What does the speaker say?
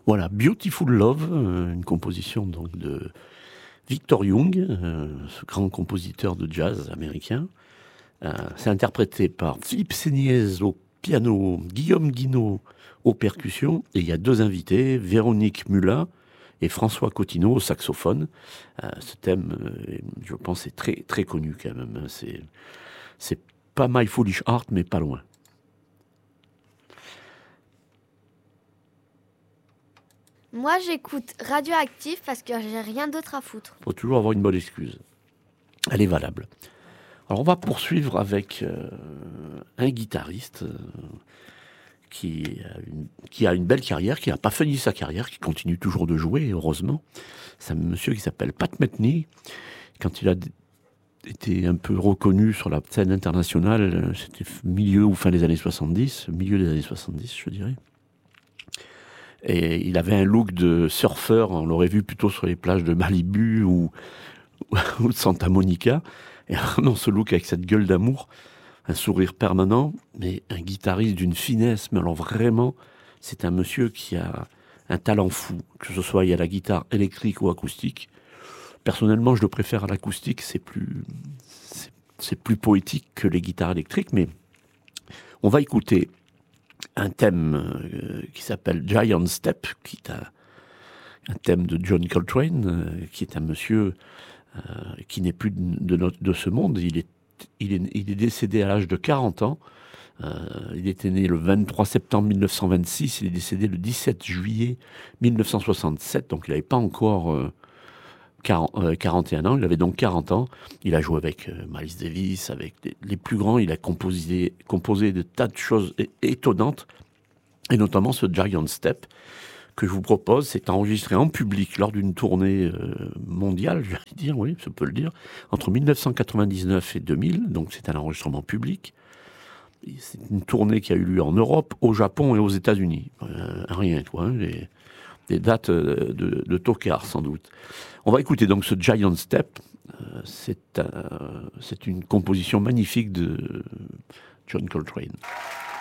Voilà, Beautiful Love, une composition donc de Victor Young, ce grand compositeur de jazz américain. C'est interprété par Philippe Séniez au piano, Guillaume Guinaud aux percussions, et il y a deux invités, Véronique Mulla et François Cotineau au saxophone. Ce thème, je pense, est très, très connu quand même. C'est pas My Foolish Heart, mais pas loin. Moi, j'écoute Radioactif parce que j'ai rien d'autre à foutre. Il faut toujours avoir une bonne excuse. Elle est valable. Alors, on va poursuivre avec un guitariste qui a une belle carrière, qui n'a pas fini sa carrière, qui continue toujours de jouer, heureusement. C'est un monsieur qui s'appelle Pat Metheny. Quand il a été un peu reconnu sur la scène internationale, c'était milieu ou fin des années 70, milieu des années 70, je dirais. Et il avait un look de surfeur, on l'aurait vu plutôt sur les plages de Malibu ou de Santa Monica. Et vraiment ce look avec cette gueule d'amour, un sourire permanent, mais un guitariste d'une finesse. Mais alors vraiment, c'est un monsieur qui a un talent fou, que ce soit à la guitare électrique ou acoustique. Personnellement, je le préfère à l'acoustique, c'est plus poétique que les guitares électriques, mais on va écouter un thème qui s'appelle Giant Step, qui est un thème de John Coltrane, qui est un monsieur qui n'est plus de ce monde. Il est décédé à l'âge de 40 ans. Il était né le 23 septembre 1926, il est décédé le 17 juillet 1967, donc il n'avait pas encore 41 ans, il avait donc 40 ans. Il a joué avec Miles Davis, avec les plus grands, il a composé de tas de choses étonnantes, et notamment ce Giant Step, que je vous propose, c'est enregistré en public lors d'une tournée mondiale, je vais dire, oui, ça peut le dire, entre 1999 et 2000, donc c'est un enregistrement public. C'est une tournée qui a eu lieu en Europe, au Japon et aux États-Unis. Rien, quoi, hein, des dates de tocard, sans doute. On va écouter donc ce Giant Step. C'est une composition magnifique de John Coltrane.